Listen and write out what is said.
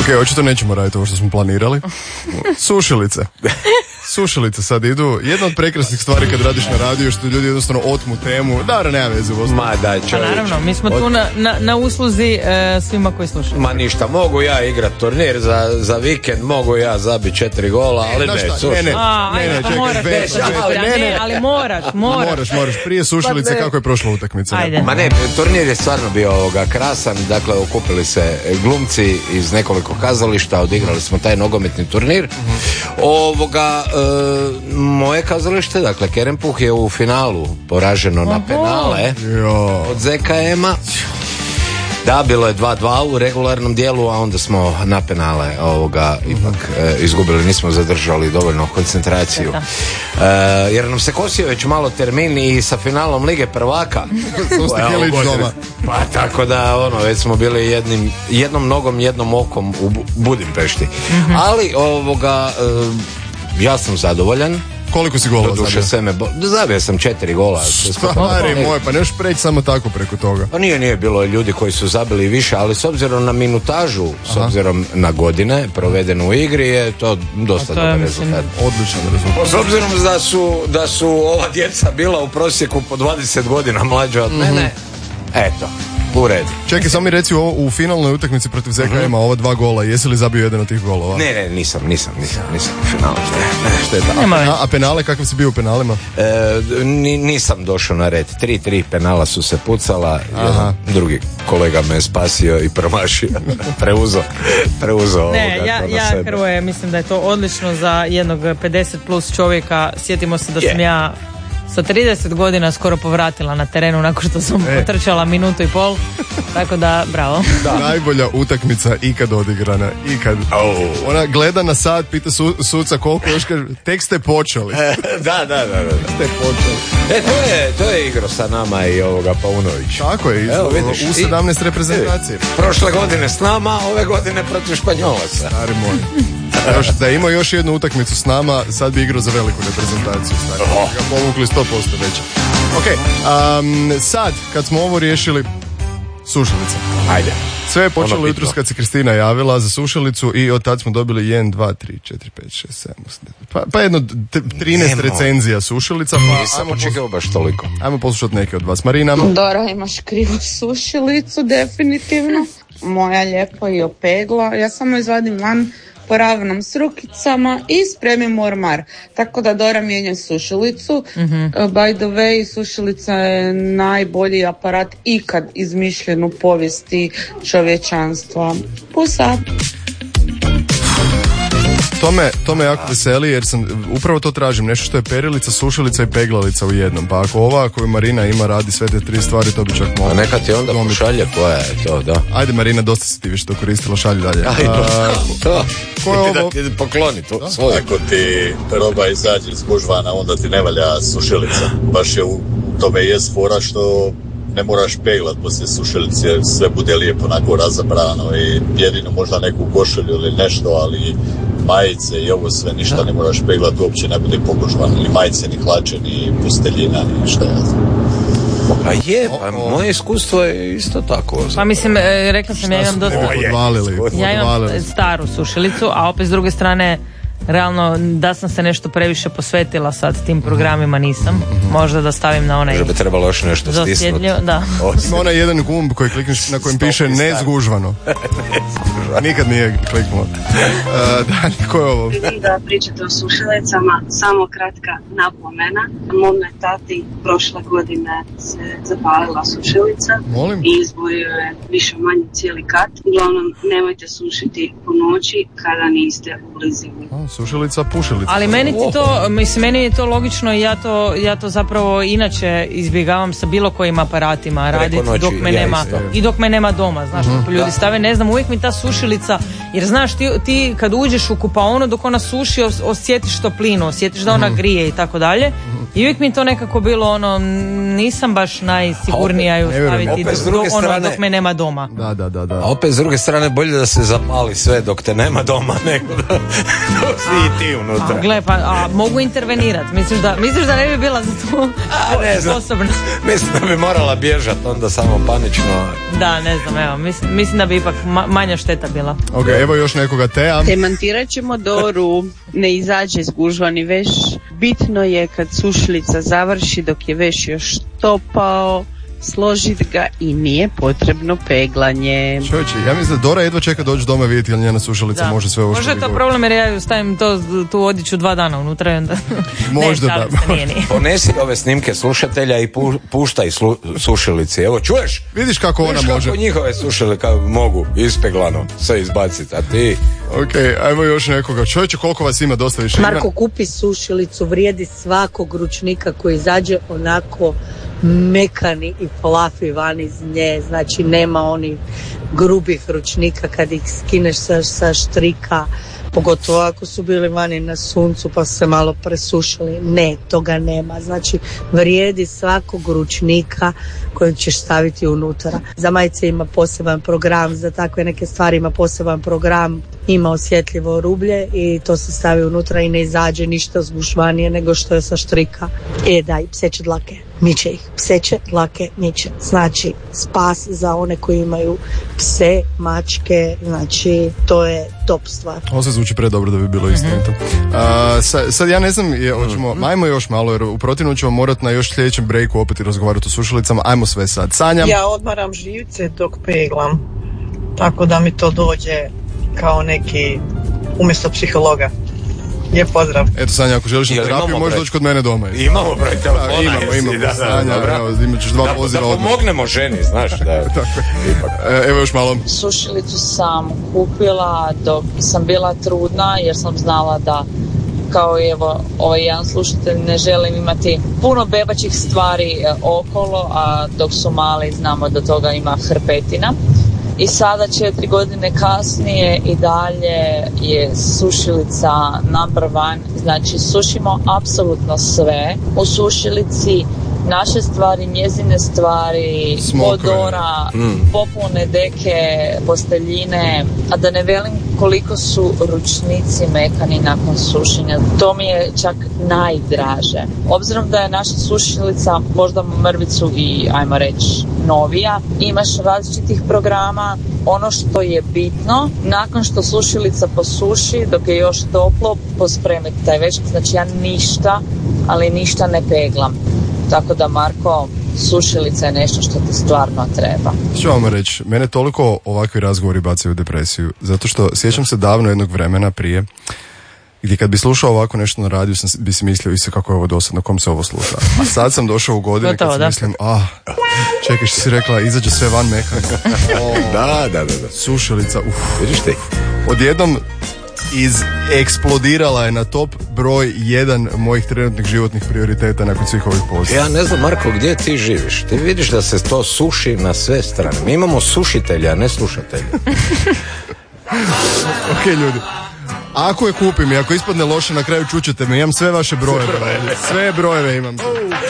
Ok, očito nećemo raditi ovo što smo planirali. Sušilice. Sušilice sad idu. Jedna od prekrasnih stvari kad radiš na radiju što ljudi jednostavno otmu temu. Da, nema veze. Ma daj čovječ. Pa naravno, mi smo tu na usluzi svima koji slušaju. Ma ništa, mogu ja igrat turnir za vikend, mogu ja zabiti 4 gola, ali ne, Ne, ali moraš. Prije sušilice kako je prošla utakmica. Ajde. Ma ne, turnir je stvarno bio krasan, dakle okupili se glumci iz nekoliko kazališta, odigrali smo taj nogometni turnir. Moje kazalište, dakle Kerempuh je u finalu poraženo na penale od ZKM-a. Da, bilo je 2-2 u regularnom dijelu, a onda smo na penale ipak izgubili, nismo zadržali dovoljno koncentraciju. Jer nam se kosio već malo termin i sa finalom Lige prvaka. Pa tako da, već smo bili jednom nogom, jednom okom u Budimpešti. Ali, ja sam zadovoljan. Koliko si gola zabio sam 4 gola. Stvari moj, pa ne još preći samo tako preko toga. Pa nije bilo ljudi koji su zabili više, ali s obzirom na minutažu, s obzirom na godine provedene u igri, je to dosta dobar rezultat. Odličan rezultat. S obzirom da su ova djeca bila u prosjeku po 20 godina mlađa od mene, eto, u redu. Čekaj, samo mi reci u finalnoj utakmici protiv ZKM-a ova 2 gola, jesi li zabio jedan od tih golova? Ne, nisam u finalu. Što je a penale, kakav si bio u penalima? Nisam došao na red. 3 penala su se pucala, drugi kolega me je spasio i promašio. Preuzeo ne, ja Hrvoje, mislim da je to odlično za jednog 50 plus čovjeka. Sjetimo se da sam ja sa 30 godina skoro povratila na terenu nakon što sam potrčala minutu i pol, tako da bravo. Da, najbolja utakmica ikad odigrana, ikad. Ona gleda na sat, pita suca koliko još, kaže, tek ste počeli. Da. Ste počeli. To je igro sa nama i Paunović. Tako je, u 17 reprezentacije. Prošle godine s nama, ove godine protiv Španjolaca. Stari moj. Da ima još jednu utakmicu s nama, sad bi igrao za veliku reprezentaciju. Ga povukli 100% već. Ok, sad kad smo ovo riješili, sušilica. Ajde. Sve je počelo jutros kad se Kristina javila za sušilicu i od tad smo dobili 1, 2, 3, 4, 5, 6, 7, 8, pa jedno 13 recenzija sušilica. Nisam očekao baš toliko. Ajmo poslušati neke od vas. Marina? Dora, imaš krivu sušilicu, definitivno. Moja lijepo i opegla. Ja samo izvadim van, poravnam s rukicama i spremim u ormar. Tako da Dora mijenja sušilicu. By the way, sušilica je najbolji aparat ikad izmišljen u povijesti čovječanstva. Pusa! To me jako veseli jer sam upravo to tražim, nešto što je perilica, sušilica i peglalica u jednom. Pa ako ova koju Marina ima radi sve te 3 stvari, to bi čak mogla. A neka ti onda pošalje koja je to, da. Ajde Marina, dosta si ti više to koristila, šalji dalje. Ko je ovo? Da ti pokloni to svoje. Ako ti roba izađe iz gužvana, onda ti ne valja sušilica. Baš je u tome jest fora što ne moraš peglat poslije sušilice, sve bude lijepo onako razabrano i jedino možda neku košulju ili nešto, ali majice i ovo sve ništa ne moraš peglat, uopće ne bude pogužvan, ni majice, ni hlače, ni pusteljina, ni šta ja znam. Pa moje iskustvo je isto tako. Pa mislim, rekla sam, ja imam dosta... Ja imam staru sušilicu, a opet s druge strane, realno, da sam se nešto previše posvetila sad tim programima, nisam. Možda da stavim na onaj... Možda bi trebalo još nešto stisnuti. Da. Ima onaj jedan gumb koji klikneš na kojem piše nezgužvano. Nikad nije kliknuo. Da, ko je ovo? Vidim da pričate o sušilicama, samo kratka napomena. Mome tati prošle godine se zapalila sušilica. Molim? I izbojio je više manje cijeli kat. Uglavnom, nemojte sušiti po noći kada niste u blizini. Sušilica, pušilica. Ali meni je to logično i ja to zapravo inače izbjegavam sa bilo kojim aparatima raditi dok me nema doma, znaš, ljudi stave, ne znam, uvijek mi ta sušilica, jer znaš, ti kad uđeš u kupaonu dok ona suši osjetiš toplinu, osjetiš da ona grije i tako dalje. I uvijek mi to nekako bilo nisam baš najsigurnija ju staviti dok me nema doma. Da. A opet s druge strane bolje da se zapali sve dok te nema doma nego da si i ti unutra. Gle, pa mogu intervenirati. Misliš da ne bi bila za to sposobna? Mislim da bi morala bježati onda samo panično. Da, ne znam, evo, mislim da bi ipak manja šteta bila. Ok, evo još nekoga. Teja. Demantirat ćemo Doru, ne izađe iz gužvani veš. Bitno je kad sušilica završi dok je veš još topao, složit ga i nije potrebno peglanje. Čovječe, ja mislim da Dora jedva čeka doći doma vidjeti, ali njena sušilica može sve ovo što Možda je to problem jer ja stavim tu odjeću 2 dana unutra. Onda... Možda da. Ponesi ove snimke slušatelja i puštaj sušilici. Evo, čuješ? Vidiš kako ona može. Kako njihove sušile mogu ispeglano sve izbaciti, a ti... Ok, ajmo još nekoga. Čovječe, koliko vas ima, dosta više. Marko, kupi sušilicu, vrijedi svakog ručnika koji izađe onako mekani i fluffy van iz nje, znači nema onih grubih ručnika kad ih skineš sa štrika, pogotovo ako su bili vani na suncu pa se malo presušili. Ne, toga nema. Znači vrijedi svakog ručnika kojeg ćeš staviti unutra. Za majice ima poseban program, za takve neke stvari ima poseban program, ima osjetljivo rublje i to se stavi unutra i ne izađe ništa zgušvanije nego što je sa štrika. Daj, pseće dlake, miče ih. Pseće dlake miče. Znači spas za one koji imaju pse, mačke, znači to je top stvar. Ovo se zvuči predobro da bi bilo istinito. Sad ja ne znam, ajmo još malo, jer u protivnom ćemo morati na još sljedećem breaku opet i razgovarati o sušilicama. Ajmo sve sad. Sanja? Ja odmaram živce dok peglam, tako da mi to dođe kao neki umjesto psihologa. Lijep pozdrav. Eto Sanja, ako želiš na terapiju, možeš doći kod mene doma. Imamo broj telefona. Imamo Sanja, imat ćeš 2 poziva odmah. Da pomognemo ženi, znaš. Evo još malo. Sušilicu sam kupila dok sam bila trudna, jer sam znala da kao i evo ovaj jedan slušatelj ne želim imati puno bebačih stvari okolo, a dok su mali znamo da toga ima hrpetina. I sada 4 godine kasnije i dalje je sušilica number one, znači sušimo apsolutno sve u sušilici, naše stvari, njezine stvari, podora, popune deke, posteljine, a da ne velim koliko su ručnici mekani nakon sušenja. To mi je čak najdraže. Obzirom da je naša sušilica možda mrvicu i, ajmo reći, novija, imaš različitih programa. Ono što je bitno, nakon što sušilica posuši, dok je još toplo, pospremiti taj večer. Znači ja ništa, ali ništa ne peglam. Tako da, Marko, sušilica je nešto što ti stvarno treba. Što vam reći, mene toliko ovakvi razgovori bacaju u depresiju, zato što sjećam se davno jednog vremena prije, gdje kad bi slušao ovako nešto na radiju, bi si mislio isto kako je ovo dosadno, kom se ovo sluša. A sad sam došao u godine kad si mislim, čekaj što si rekla, izađe sve van mekano. Da. Sušilica, vidiš ti? Odjednom eksplodirala je na top broj 1 mojih trenutnih životnih prioriteta nakon svih ovih poziva. Ja ne znam, Marko, gdje ti živiš? Ti vidiš da se to suši na sve strane. Mi imamo sušitelja, a ne slušatelja. Ok, ljudi. Ako je kupim i ako ispadne loše, na kraju čućete me. Imam sve vaše brojeve. Sve brojeve imam.